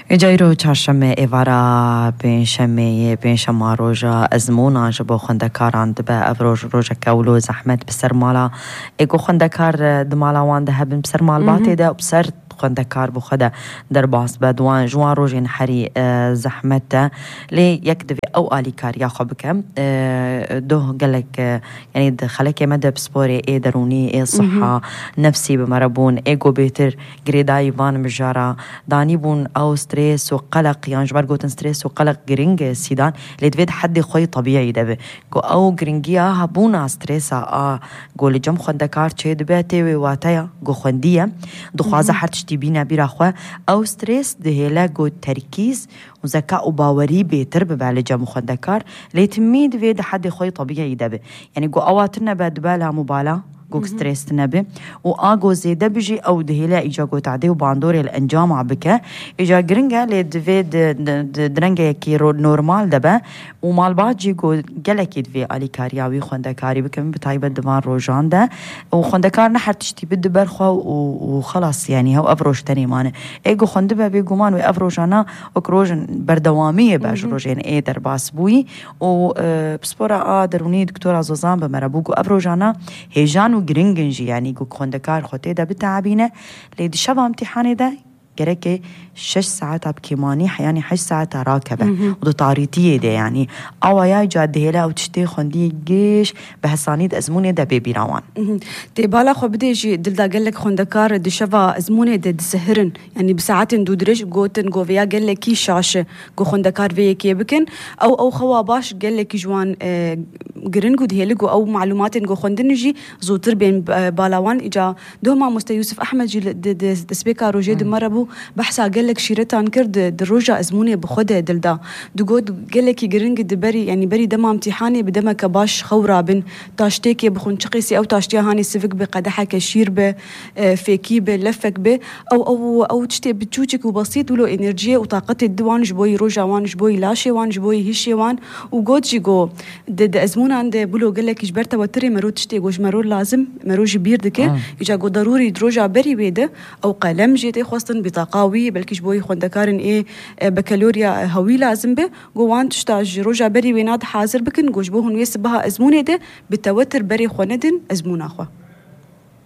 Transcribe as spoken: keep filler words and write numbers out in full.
جایرو چهارشنبه ایوارا پنجشنبه پنجشنبه روزا ازمونا جبو خندکاران دبه افروج روزا کولو زحمت بسر مالا ایگو خندکار دمالا وان ده هبن بسر مال باتی ده بسر خندکار بو خدا در باس بدوان جوان روزین حری زحمت لی یک دوی او آلی کار یا خوب کم دو قلق يعني دخلك مدى بسبوري ايه دروني ايه صحة نفسي بمربون ايجو بيتر قريداي فان مجارة داني بون او ستريس وقلق يعني جبار قوتن ستريس وقلق قرنج سيدان اللي تفيد حد خوي طبيعي دبي قو او قرنجيا هبونا ستريسا اه قو لجم خندكار چه دباتي وواتايا قو خندية دخوازة حرتش تبينا براخوا او ستريس دهيلا قو تركيز وذكاء وباوري بيتر ببالجا مخندكار ليتميد فيد حد خوي طبيعي دبي يعني قو اواتنا بدبالها مبالا قو ستريس نبي واغو زيدا بيجي او دهيلا اجا قو تعدي وباندوري الانجام عبكا اجا جرينجا لدفيد درنجا كي نورمال دبا ومال بعد جي قو قلك يدفي الي كارياوي خندكاري بكم بتايبه دمان روجان ده وخندكار نحر تشتي بد برخوا وخلاص يعني هو افروج تاني مانه ايغو خندبه بيغمان و افروجانا وكروجن بردواميه باج روجين اي در باسبوي و بسبورا دروني دكتوره زوزان بمربوغو افروجانا هيجان وجرينجنجي يعني جو خندكار خوتي ده بتعبينه ليدي شبه امتحاني ده كركي شش ساعات بكيماني يعني حش ساعات راكبة ودو طاريتية ده يعني أو يا جاد هلا أو تشتي خندي جيش بحسانيد أزموني ده بيبي روان تبالا خو بدي يجي دلدا قال لك خندكار دي شفا أزموني ده سهرن يعني بساعات دودرش قوتن قو فيا قال لك كي شاشة قو خندكار فيا كي بكن أو أو خوا باش قال لك جوان اه قرن قد هلقو أو معلومات قو خندنجي زوتر بين بالاوان إجا دوما مست يوسف أحمد جي دسبيكا روجي دمربو بحثا قال لك شيرتان كرد دروجة أزموني بخده دلدا دقود قال لك يقرنج دبري يعني بري دما امتحاني بدما كباش خورابن تاشتيكي بخون شقيسي أو تاشتيا هاني سفك بقدحة كشير به فيكي به لفك به أو أو أو تشتي بتشوتك وبسيط ولو إنرجية وطاقة الدوان جبوي روجا وان جبوي لاشي وان جبوي هشي وان وقود جيجو د أزمون عند بلو قال لك جبرتا وتري مرو تشتي جوش مرو لازم مرو جبير دكه يجاكو ضروري دروجة بري بيده أو قلم جيتي خاصة بطاقاوي بلكي جبوي خندكارن إيه بكالوريا هوي لازم به جوان تشتاج روجا بري ويناد حاضر بكن جوش بوهن ويسبها أزمونة ده بالتوتر بري خوندن أزمون أخوه